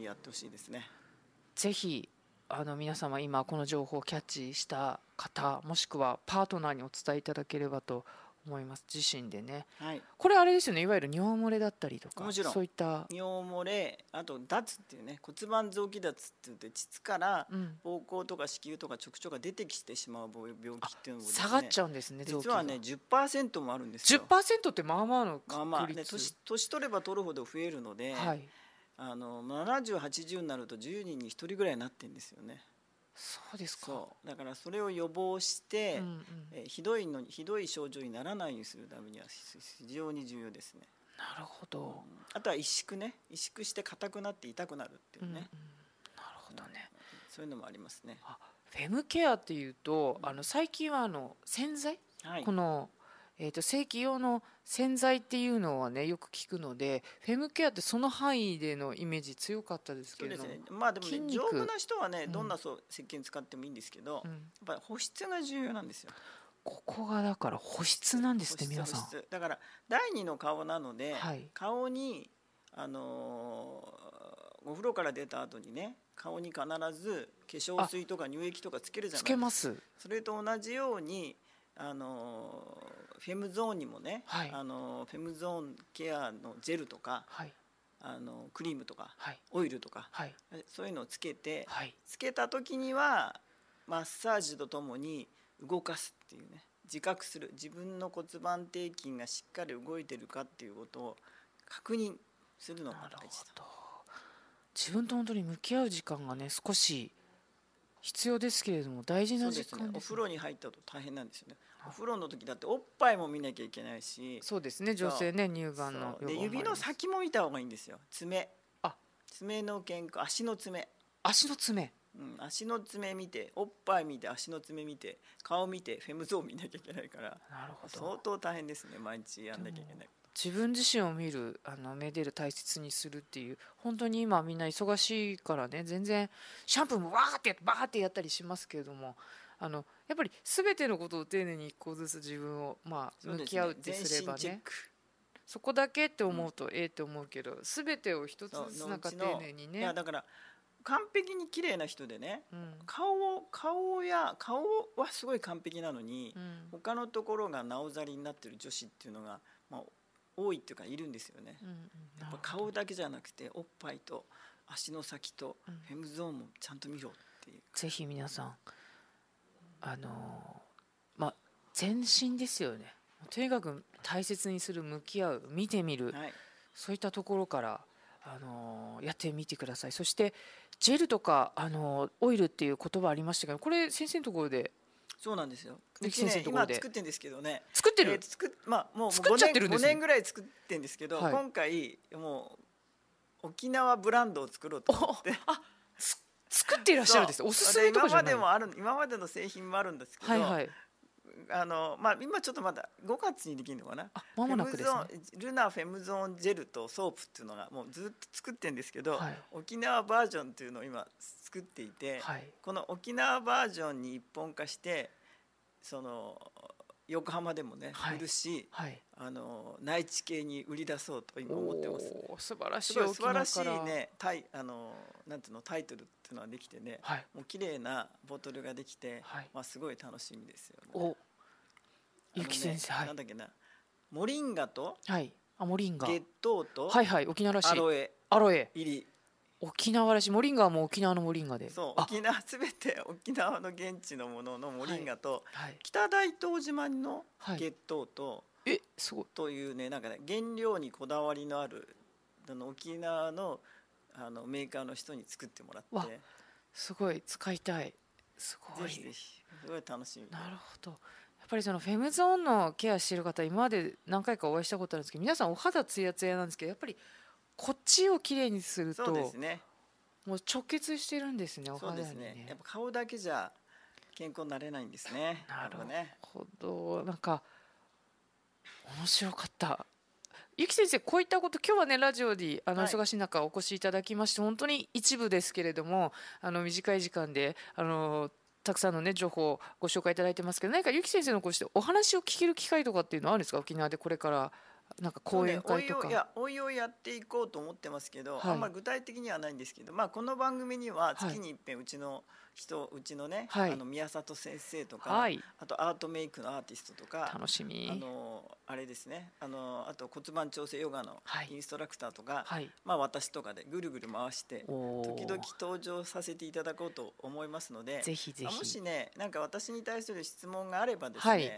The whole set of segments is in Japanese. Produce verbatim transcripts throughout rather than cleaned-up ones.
やってほしいですね。 ぜひあの皆様今この情報をキャッチした方もしくはパートナーにお伝えいただければと思います。自身でね、 はい、 これあれですよね、いわゆる尿漏れだったりとかもちろんそういった尿漏れ、あと脱っていうね、骨盤臓器脱って言って膣から膀胱とか子宮とか直腸が出てきてしまう病気っていうのもですね、 下がっちゃうんですね。臓器が実はね じゅっパーセント もあるんですよ。 じゅっパーセント ってまあまあの確率、 まあまあね、年, 年取れば取るほど増えるので、 はい、 あのななじゅう、はちじゅうになるとじゅうにんにひとりぐらいになってるんですよね。 そうですか。 そうだからそれを予防して、 うんうん、 えひどいのひどい症状にならないようにするためには非常に重要ですね。 なるほど、うん、 あとは萎縮ね、萎縮して硬くなって痛くなるっていうね、うんうん、 なるほどね、 そういうのもありますね。 あ、フェムケアっていうと、うん、あの最近はあの洗剤、はい、この、えーと、正規用の洗剤っていうのはねよく聞くので、フェムケアってその範囲でのイメージ強かったですけれども、 そうですね、まあでもね丈夫な人はね、うん、どんなそう石鹸使ってもいいんですけど、うん、やっぱり保湿が重要なんですよ。 ここがだから保湿なんですね、皆さん。 だから第二の顔なので、 はい、 顔にあのー、お風呂から出た後にね、顔に必ず化粧水とか乳液とかつけるじゃないですか。 つけます。 それと同じようにあのー、フェムゾーンにもね、はい、あのー、フェムゾーンケアのジェルとか、はい、あのー、クリームとか、はい、オイルとか、はい、そういうのをつけて、はい、つけた時にはマッサージとともに動かすっていうね、自覚する、自分の骨盤底筋がしっかり動いてるかっていうことを確認するのが大事だ。 自分と本当に向き合う時間がね少し必要ですけれども大事な時間ですね。 そうですね、お風呂に入ったと大変なんですよね。お風呂の時だっておっぱいも見なきゃいけないし。 そうですね、女性ね、乳がんので指の先も見た方がいいんですよ。爪、あ、爪の健康、足の爪、 足の爪、 うん、足の爪見て、おっぱい見て、足の爪見て、顔見て、フェムゾーン見なきゃいけないから、なるほど、相当大変ですね、毎日やんなきゃいけない。 自分自身を見る、あのめでる、大切にするっていう、本当に今みんな忙しいからね、全然シャンプーもわーってバーってやったりしますけれども、あのやっぱり全てのことを丁寧に一個ずつ自分を、まあ、向き合うってすればね、そこだけって思うと、うん、ええって思うけど、全てを一つずつなんか丁寧にね。 いやだから完璧に綺麗な人でね、うん、顔を顔や顔はすごい完璧なのに、うん、他のところがなおざりになってる女子っていうのが、まあ、多いっていうかいるんですよね、うんうん、やっぱ顔だけじゃなくておっぱいと足の先とフェムゾーンもちゃんと見ろっていう、うん、 ぜひ皆さんあのまあ全身ですよね。とにかく大切にする、向き合う、見てみる、はい、そういったところからあのやってみてください。そしてジェルとかあのオイルっていう言葉ありましたけど、これ先生のところで。 そうなんですよ。うちね、今作ってるんですけどね。 作ってる。 えー、作まあもう作っちゃってるんですね。 ごねんぐらい作ってるんですけど、はい、今回もう沖縄ブランドを作ろうと思って。あ、 作っていらっしゃるんです。おすすめとかじゃない。 今までもある、今までの製品もあるんですけど。はいはい。あのまあ、今ちょっとまだごがつにできるのかな。 間もなくですね。 ルナフェムゾーンジェルとソープっていうのがもうずっと作ってるんですけど、はい、沖縄バージョンっていうのを今作っていて、はい、この沖縄バージョンに一本化してその横浜でもね、はい、売るし、はい、あの内地系に売り出そうと今思ってます。 素晴らしい、 素晴らしいね、タイあのなんていうのタイトルっていうのができてね、はい、もう綺麗なボトルができて、はい、まあすごい楽しみですよね。お、 ゆき先生、はい、 なんだっけな、モリンガと、 はい、あモリンガ、 月桃と、 はいはい、沖縄らしいアロエ、 アロエ入り。 沖縄らしい、モリンガはもう沖縄のモリンガで、 そう沖縄すべて沖縄の現地のもののモリンガと、はいはい、北大東島の月桃と、はい、えすごいというね、なんかね原料にこだわりのあるあの沖縄のあのメーカーの人に作ってもらって、 すごい使いたい、すごいぜひぜひ、すごい楽しみ。 なるほど。やっぱりそのフェムゾーンのケアしている方、今まで何回かお会いしたことあるんですけど、皆さんお肌ツヤツヤなんですけど、やっぱりこっちをきれいにすると、そうですね、もう直結してるんですね、お肌にね。そうですね、 やっぱ顔だけじゃ健康になれないんですね。 なるほど、なんか面白かった。ゆき先生、こういったこと今日はねラジオにあの忙しい中お越しいただきまして、はい、本当に一部ですけれども、あの短い時間であのたくさんのね情報をご紹介いただいてますけど、何かゆき先生のこうしてお話を聞ける機会とかっていうのはあるんですか、沖縄でこれからなんか講演会とか。 そうね、おいおい、いやおいおいやっていこうと思ってますけど、 はい、 あんまり具体的にはないんですけど、まあ、この番組には月に一遍うちの人、うちのね、はい、あの宮里先生とか、はい、あとアートメイクのアーティストとか、 楽しみ、 あのあれですね、あのあと骨盤調整ヨガのインストラクターとか、はい、まあ、私とかでぐるぐる回して時々登場させていただこうと思いますので、 ぜひぜひ、 もしね、なんか私に対する質問があればですね、はい、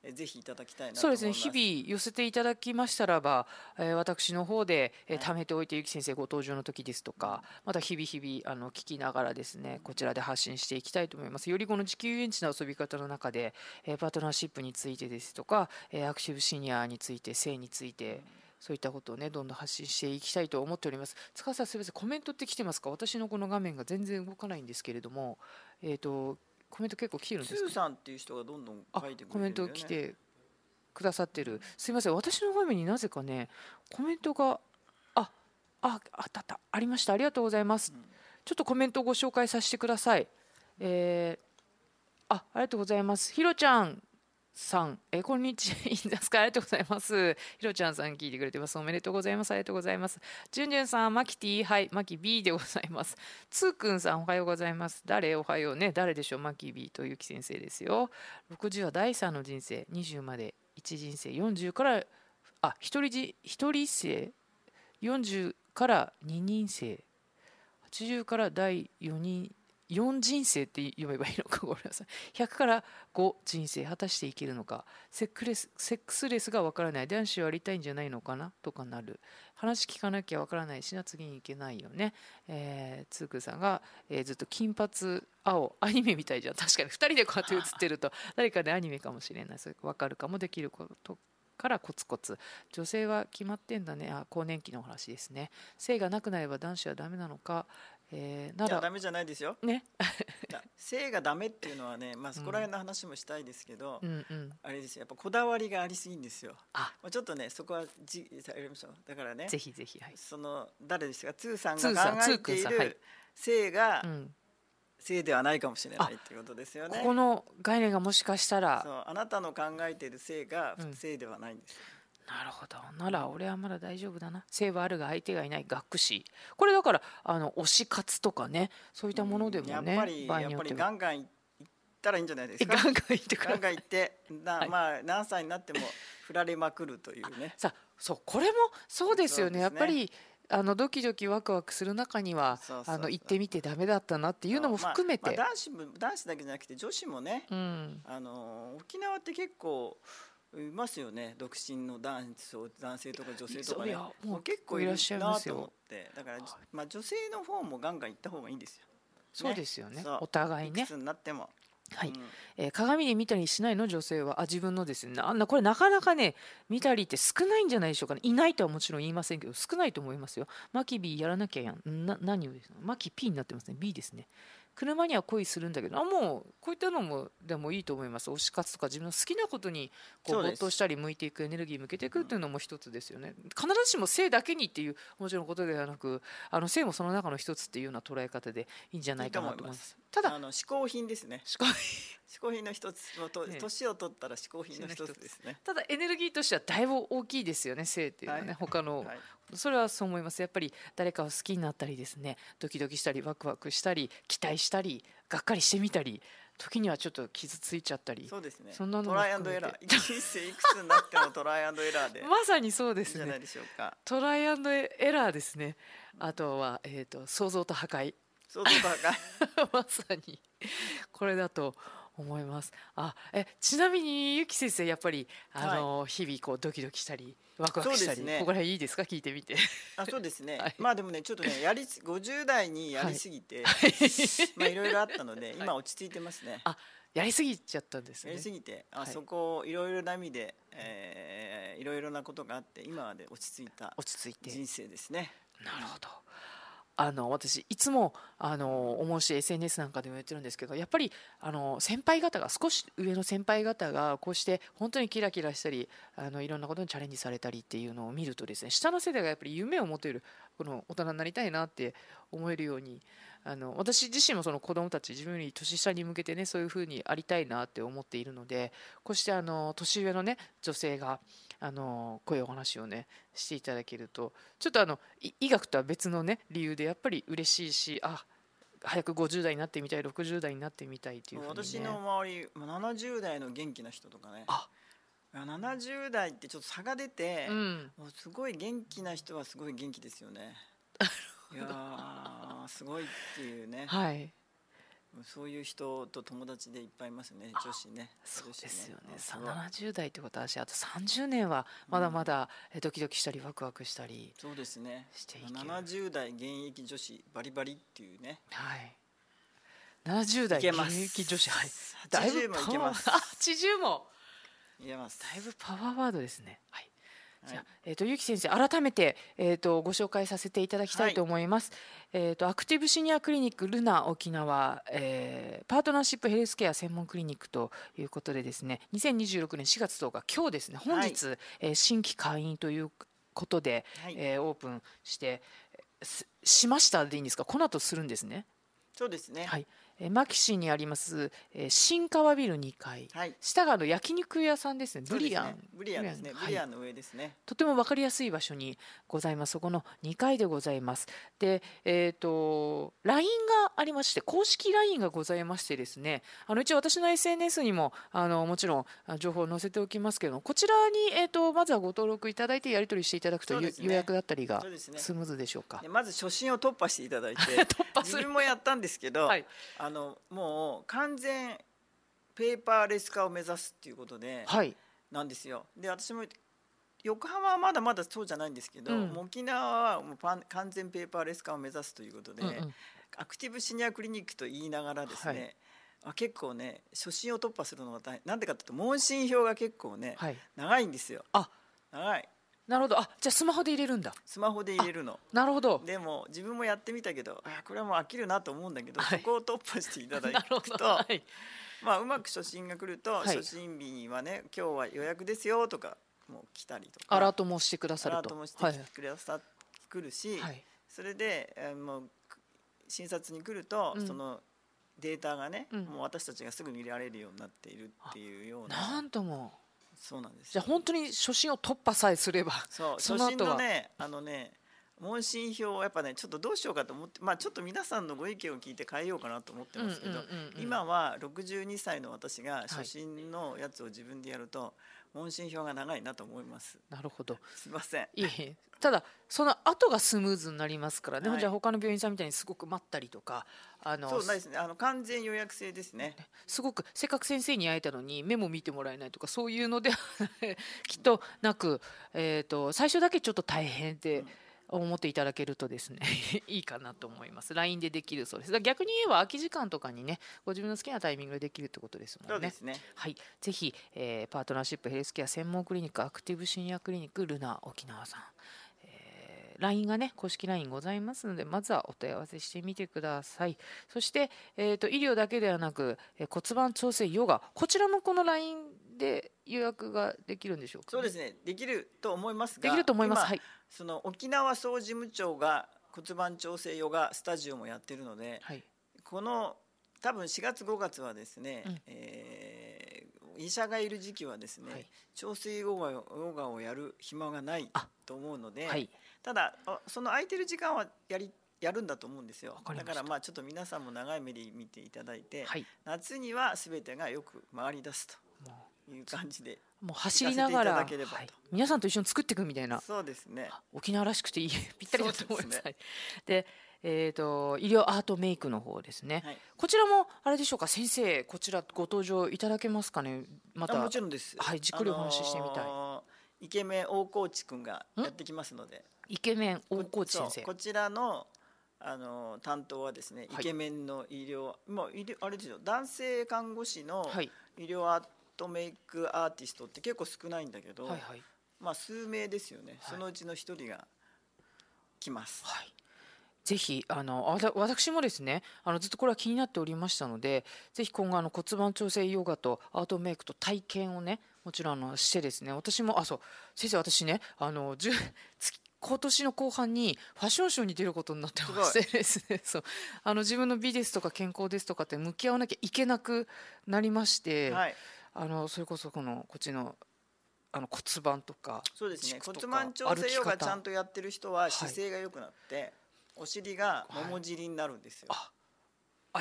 ぜひいただきたいなとそう思います。 ですね、日々寄せていただきましたらば、えー、私の方で、えー、貯めておいて、ゆき先生ご登場の時ですとか、また日々日々あの聞きながらですね、こちらで発信していきたいと思います。よりこの地球遊園地の遊び方の中で、えー、パートナーシップについてですとか、えー、アクティブシニアについて、性について、そういったことをね、どんどん発信していきたいと思っております。塚さん、すみません、コメントって来てますか？私のこの画面が全然動かないんですけれども、えっと、コメント結構来てるんですか？ スーさんっていう人がどんどん書いてくれてるんだよね。 コメント来てくださってる。すいません、私の画面になぜかねコメントがあああったあったありました。ありがとうございます、うん、ちょっとコメントをご紹介させてください。えー、あありがとうございます。ひろちゃんさん、えこんにちは、いいですか？ありがとうございます。ひろちゃんさん聞いてくれてます。おめでとうございます。ありがとうございます。じゅんじゅんさん、マキティ、はい、マキ ビー でございます。つーくんさん、おはようございます。誰おはようね、誰でしょう？マキ ビー とゆき先生ですよ。ろくじゅうはだいさんの人生、にじゅうまでいち人生、よんじゅうからあ一人じ一人生、よんじゅうからに人生、はちじゅうからだいよにん、よん人生って読めばいいのか、ごめんなさい。ひゃくからご人生果たしていけるのか、セックレス、セックスレスがわからない、男子はやりたいんじゃないのかなとかなる、話聞かなきゃわからないしな、次に行けないよね。えー、つーくんさんが、えー、ずっと金髪青、アニメみたいじゃん。確かにふたりでこうやって写ってると誰かでアニメかもしれない。それ分かるかも、できることからコツコツ。女性は決まってんだね。あ、更年期の話ですね。性がなくなれば男子はダメなのか、えー、ならいやダメじゃないですよ、 ね、 性がダメっていうのはね、まあ、そこら辺の話もしたいですけど、 うんうん、 あれですよ、やっぱこだわりがありすぎんですよ。 あ、 まあ、ちょっとねそこはじやりましょう。だからね、 ぜひぜひ、はい、 その誰ですか、つーさんが考えている性が、うん、性ではないかもしれないっていうことですよね。 ここの概念がもしかしたら、 そう、あなたの考えている性が性ではないんですよ、うん、 なるほど。なら俺はまだ大丈夫だな。性はあるが相手がいない学士。これだからあの推し活とかね、そういったものでもね、 やっぱりやっぱりガンガンいったらいいんじゃないですか。 ガンガンいってガンガンいってな、はい、まあ何歳になっても振られまくるというね。 さあ、そうこれもそうですよね。やっぱりあのドキドキワクワクする中には、そうそうそう、あの行ってみてダメだったなっていうのも含めて、 まあまあ、男子も男子だけじゃなくて女子もね、うん、あの沖縄って結構いますよね、独身の男男性とか女性とかね、もう結構いらっしゃいますよ。だから、まあ、女性の方もガンガン行った方がいいんですよ、ね、 そうですよね、お互いね。いくつになっても、 はい、うん、えー、鏡で見たりしないの女性は。あ、自分のですね、あんなこれなかなかね見たりって少ないんじゃないでしょうかね。いないとはもちろん言いませんけど少ないと思いますよ。マキ ビー やらなきゃやんな、何をですか、マキ ピー になってますね。 ビー ですね。車には恋するんだけど、あ、もうこういったのもでもいいと思います。推し活とか自分の好きなことにこう没頭したり向いていく、エネルギー向けていくっていうのも一つですよね。必ずしも性だけにっていうもちろんことではなく、あの性もその中の一つっていうような捉え方でいいんじゃないかなと思います。 ただあの嗜好品ですね。嗜好品嗜好品の一つ、年を取ったら嗜好品の一つですね。 ただエネルギーとしてはだいぶ大きいですよね、性っていうのはね、はい、他の、はい、それはそう思います。やっぱり誰かを好きになったりですね、ドキドキしたりワクワクしたり期待したりがっかりしてみたり、時にはちょっと傷ついちゃったり、 そうですね、 そんなのトライアンドエラー、人生いくつになってもトライアンドエラーでまさにそうですね、 いいんじゃないでしょうか。 トライアンドエラーですね。あとは、えーと、創造と破壊、 創造と破壊まさにこれだと思います。あ、えちなみにゆき先生、やっぱりあの、はい、日々こうドキドキしたりワクワクしたり、ね、ここら辺いいですか、聞いてみて。 あ、そうですね、はい、まあでもねちょっとねやりごじゅう代にやりすぎて、はい、まあいろいろあったので今落ち着いてますね、はい、 あ、やりすぎちゃったんですね。 やりすぎて、あ、はい、そこいろいろな意味で、えー、いろいろなことがあって今まで落ち着いた人生ですね。 なるほど。あの私いつもあの思うし エスエヌエス なんかでも言ってるんですけど、やっぱりあの先輩方が、少し上の先輩方がこうして本当にキラキラしたり、あのいろんなことにチャレンジされたりっていうのを見るとですね、下の世代がやっぱり夢を持てるこの大人になりたいなって思えるように、あの私自身もその子どもたち、自分より年下に向けてね、そういうふうにありたいなって思っているので、こうしてあの年上のね女性があのこういうお話をねしていただけると、ちょっとあの医学とは別のね理由でやっぱり嬉しいし、あ、早くごじゅう代になってみたい、ろくじゅう代になってみたいっていうふうに、ね、 私の周りななじゅう代の元気な人とかね、 あ、 ななじゅう代ってちょっと差が出て、 うん、 もうすごい元気な人はすごい元気ですよね。いやーすごいっていうね、 はい、 そういう人と友達でいっぱいいますね、女子ね。 そうですよね。 女子ね、 ななじゅう代ってことは、私あとさんじゅうねんはまだまだドキドキしたりワクワクしたり、 そうですね、 していける。 ななじゅう代現役女子バリバリっていうね、 はい、ななじゅう代現役女子、はい、 だいぶパワー、はちじゅうもいけます。 はちじゅうもいけます。 だいぶパワーワードですね。はい、じゃあ、えーと、ゆき先生、改めて、えーと、ご紹介させていただきたいと思います。はい、えーと、アクティブシニアクリニックルナ沖縄、えー、パートナーシップヘルスケア専門クリニックということでですね、にせんにじゅうろくねんしがつとおか、今日ですね、本日、はい、えー、新規会員ということで、はい、えー、オープンしてしましたでいいんですか？この後するんですね。 そうですね。 はい、えー、牧市にあります、えー、新川ビルにかい、はい、下がの焼肉屋さんですね。ブリアン、 ね、ブリアンですね。ブリアンの上ですね。はい、 とても分かりやすい場所にございます。そこのにかいでございます。で、えっと ライン がありまして、公式 ライン がございましてですね、あの一応私の エスエヌエス にもあのもちろん情報を載せておきますけど、こちらに、えー、とまずはご登録いただいてやり取りしていただくと、ね、予約だったりがスムーズでしょうか。 ね、まず初心を突破していただいて突破する。 自分もやったんですけど、はい、あのもう完全ペーパーレス化を目指すっていうことで、はい、なんですよ。で、私も横浜はまだまだそうじゃないんですけど、うん、沖縄はもうパン完全ペーパーレス化を目指すということで、うんうん、アクティブシニアクリニックと言いながらですね、はい、結構ね初心を突破するのが大変なんでかというと、問診票が結構ね、はい、長いんですよ。 あ、 長い。 なるほど。あ、じゃあスマホで入れるんだ。 スマホで入れるの。 なるほど。 でも自分もやってみたけど、あ、これはもう飽きるなと思うんだけど、はい、そこを突破していただくと、はい、まあうまく初診が来ると、はい、初診日にはね、今日は予約ですよとかもう来たりとか、 アラートもしてくださると、 アラートもしてくださくるし、はい、それで、えー、もう診察に来ると、うん、そのデータがね、うん、もう私たちがすぐ見られるようになっているっていうような。 なんとも。 そうなんです。 じゃあ本当に初診を突破さえすれば、 そう、その後は初診のね、あのね、問診票をやっぱね、ちょっとどうしようかと思って、まあちょっと皆さんのご意見を聞いて変えようかなと思ってますけど、今はろくじゅうにさいの私が初診のやつを自分でやると、はい、問診票が長いなと思います。 なるほど。 すいません。 いえ、ただその後がスムーズになりますからね。はい、じゃあ他の病院さんみたいにすごく待ったりとか、あのそうないですね。あの完全予約制ですね。 すごくせっかく先生に会えたのにメモ見てもらえないとか、そういうのではきっとなく、えーと、最初だけちょっと大変で。うん、思っていただけるとですねいいかなと思います。 ライン でできるそうです。逆に言えば空き時間とかにね、ご自分の好きなタイミングでできるってことですもんね。 そうですね。 はい、ぜひ、えー、パートナーシップヘルスケア専門クリニックアクティブシニアクリニックルナ沖縄さん、えー、ライン がね公式 ライン ございますので、まずはお問い合わせしてみてください。そして、えーと、医療だけではなく、えー、骨盤調整ヨガ、こちらもこの ライン で予約ができるんでしょうか、ね。 そうですね、できると思いますが、 できると思います。はい、 その沖縄総事務長が骨盤調整ヨガスタジオもやってるので、はい、この多分しがつごがつはですね、うん、えー、医者がいる時期はですね、はい、調整ヨガ、ヨガをやる暇がないと思うので、はい、ただその空いてる時間はやりやるんだと思うんですよ。だからまあちょっと皆さんも長い目で見ていただいて、はい、夏には全てがよく回り出すという感じで、 もう走りながら、はい、皆さんと一緒に作っていくみたいな。 そうですね。 沖縄らしくていいぴったりだと思います。で、で、えーと、医療アートメイクの方ですね。はい、こちらもあれでしょうか、先生、こちらご登場いただけますかね。また。 もちろんです。 はい、じっくりお話ししてみたい。あのー、イケメン大河内くんがやってきますので。 イケメン大河内先生。 こちらのあの担当はですね、イケメンの医療、はい、まあ医療あれですよ、男性看護師の医療アートメイクアーティストって結構少ないんだけど、はいはい、まあ数名ですよね。そのうちの一人が来ます。はい、 ぜひあの私もですね、あのずっとこれは気になっておりましたので、ぜひ今後あの骨盤調整ヨガとアートメイクと体験をね、もちろんあのしてですね、私もあそう先生私ね、あのじゅ今年の後半にファッションショーに出ることになってましてですね、そうあの自分の美ですとか健康ですとかって向き合わなきゃいけなくなりまして、はい、あのそれこそこのこっちのあの骨盤とかそうですね、骨盤調整ヨガちゃんとやってる人は姿勢が良くなって、はい、お尻が桃尻になるんですよ。 はい、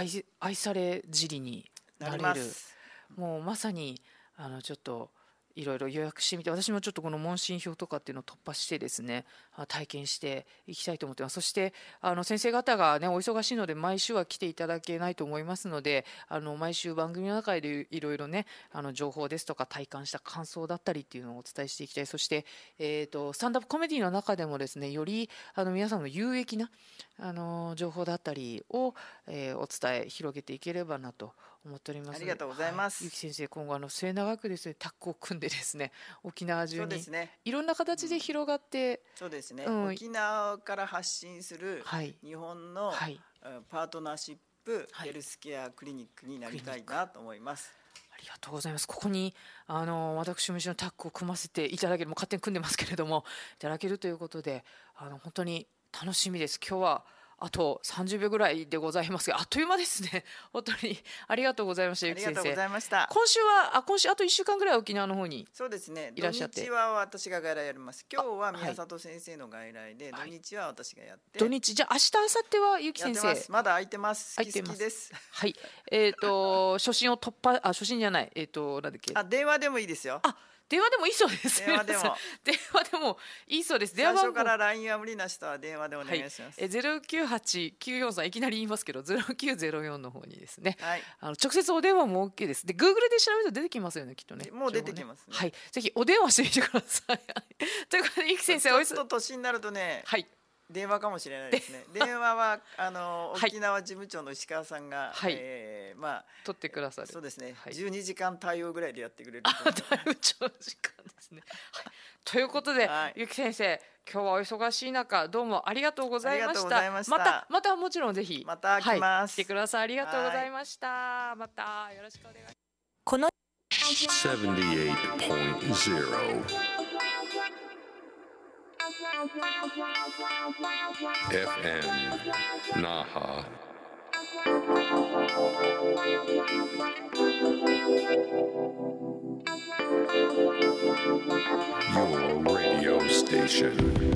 愛, 愛され尻になれる。なります。もうまさにあのちょっといろいろ予約してみて、私もちょっとこの問診票とかっていうのを突破してですね、体験していきたいと思ってます。そしてあの先生方がねお忙しいので毎週は来ていただけないと思いますので、あの毎週番組の中でいろいろねあの情報ですとか体感した感想だったりっていうのをお伝えしていきたい。そして、えーと、スタンダップコメディの中でもですね、よりあの皆さんの有益なあの情報だったりを、えー、お伝え広げていければなと思っております。 ありがとうございます。 はい、ゆき先生、今後あの末永くですねタッグを組んでですね、沖縄中にいろんな形で広がって、 そうですね、うん、沖縄から発信する日本の、はい、パートナーシップヘルスケアクリニックになりたいなと思います。 ありがとうございます。ここにあの私も一緒のタッグを組ませていただける、もう勝手に組んでますけれどもいただけるということで、あの本当に楽しみです。今日はあとさんじゅうびょうぐらいでございますが、あっという間ですね。本当にありがとうございました。ゆき先生、ありがとうございました。今週はあ今週あといっしゅうかんぐらい沖縄の方にそうですね、いらっしゃって、土日は私が外来やります。今日は宮里先生の外来で、はい、土日は私がやって、 土日じゃあ明日明後日はゆき先生まだ空いてます。好き好きです。 はい、えっ、ー、と初診を突破あ初診じゃないえっ、ー、となんだっけ、 あ電話でもいいですよ。 あ電話でもいいそうです。 電話でも電話でもいいそうです。 最初から ライン は無理な人は電話でお願いします。 はい、ゼロきゅうはちきゅうよんさんいきなり言いますけどゼロきゅうゼロよんの方にですね、はい、あの直接お電話も OK です。で Google で調べると出てきますよね、きっとね。 もう出てきますね。 はい、ぜひお電話してみてください。ということでゆき先生、 ちょっと年になるとね、はい、電話かもしれないですね。電話はあの沖縄事務長の石川さんが、はい、えー、まあ取ってくださる。 そうですね。はい、じゅうにじかん対応ぐらいでやってくれる。 あ、だいぶ長時間ですね。はい、ということで、はい、ゆき先生、今日はお忙しい中どうもありがとうございました。またまたもちろんぜひまた来ます、 はい、来てください。ありがとうございました。はい、またよろしくお願いします。 このセブンティエイトポイントゼロエフエム Naha Your radio station